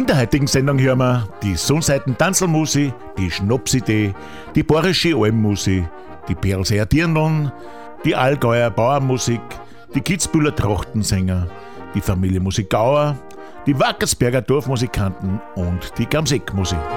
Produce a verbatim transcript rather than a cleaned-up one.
der heutigen Sendung hören wir die Sonnseiten-Tanzelmusi, die Schnapsidee, die Bayerische Almmusi, die Perlseer Dirndln, die Allgäuer Bauernmusik, die Kitzbühler Trachtensänger, die Familie Musikauer, die Wackersberger Dorfmusikanten und die Gamseck-Musik.